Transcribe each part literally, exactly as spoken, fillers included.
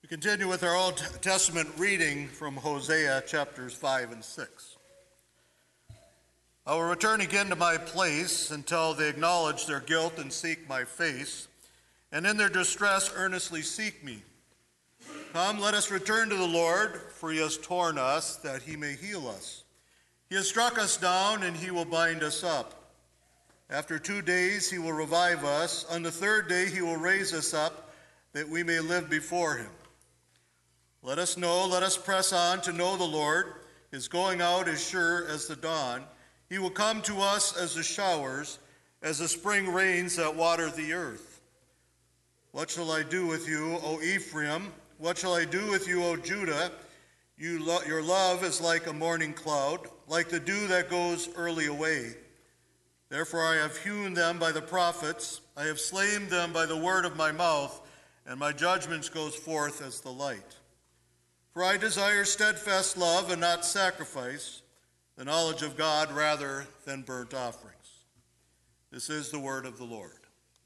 We continue with our Old Testament reading from Hosea chapters five and six. I will return again to my place until they acknowledge their guilt and seek my face, and in their distress earnestly seek me. Come, let us return to the Lord, for he has torn us, that he may heal us. He has struck us down, and he will bind us up. After two days he will revive us. On the third day he will raise us up, that we may live before him. Let us know, let us press on to know the Lord. His going out is sure as the dawn. He will come to us as the showers, as the spring rains that water the earth. What shall I do with you, O Ephraim? What shall I do with you, O Judah? You lo- your love is like a morning cloud, like the dew that goes early away. Therefore I have hewn them by the prophets, I have slain them by the word of my mouth, and my judgments goes forth as the light. For I desire steadfast love and not sacrifice, the knowledge of God rather than burnt offerings. This is the word of the Lord.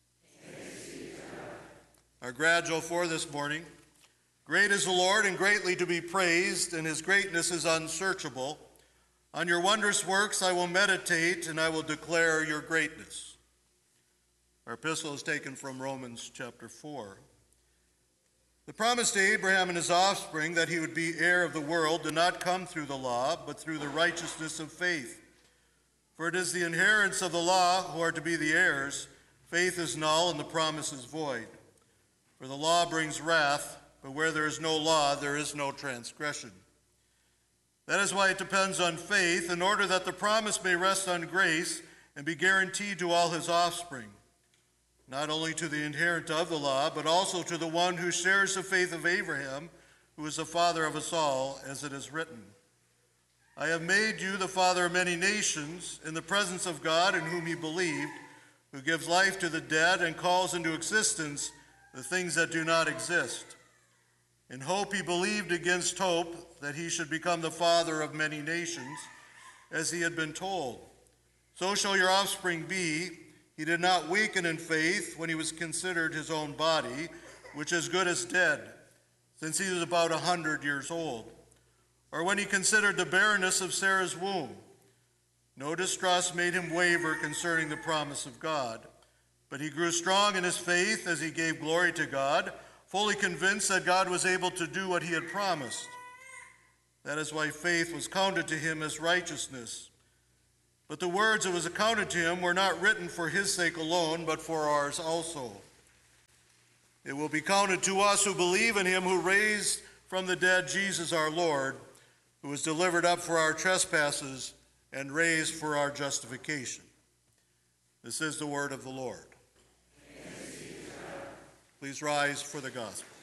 Our gradual for this morning. Great is the Lord and greatly to be praised, and his greatness is unsearchable. On your wondrous works I will meditate, and I will declare your greatness. Our epistle is taken from Romans chapter four. The promise to Abraham and his offspring that he would be heir of the world did not come through the law, but through the righteousness of faith. For it is the inheritance of the law who are to be the heirs. Faith is null and the promise is void. For the law brings wrath, but where there is no law, there is no transgression. That is why it depends on faith, in order that the promise may rest on grace and be guaranteed to all his offspring. Not only to the inherent of the law, but also to the one who shares the faith of Abraham, who is the father of us all, as it is written. I have made you the father of many nations, in the presence of God in whom he believed, who gives life to the dead and calls into existence the things that do not exist. In hope he believed against hope that he should become the father of many nations, as he had been told. So shall your offspring be. He did not weaken in faith when he was considered his own body, which is good as dead, since he was about a hundred years old, or when he considered the barrenness of Sarah's womb. No distrust made him waver concerning the promise of God, but he grew strong in his faith as he gave glory to God, fully convinced that God was able to do what he had promised. That is why faith was counted to him as righteousness. But the words that was accounted to him were not written for his sake alone, but for ours also. It will be counted to us who believe in him who raised from the dead Jesus our Lord, who was delivered up for our trespasses and raised for our justification. This is the word of the Lord. Please rise for the gospel.